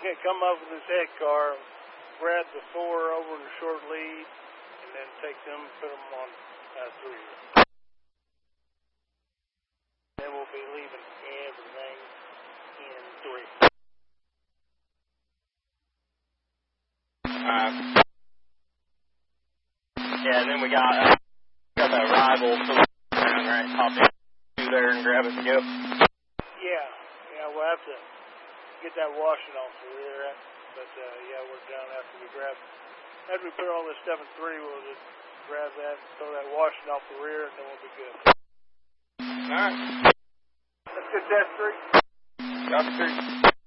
come up with this head car, grab the 4 over the short lead, and then take them and put them on 3. Then we'll be leaving everything in 3. Yeah, and then we got that rival, so right, pop in through there and grab it and go. Yeah, we'll have to get that washing off the rear, but yeah, we're down after we put all this stuff in 3, we'll just grab that, throw that washing off the rear, and then we'll be good. Alright. Let's get test 3. Copy 3.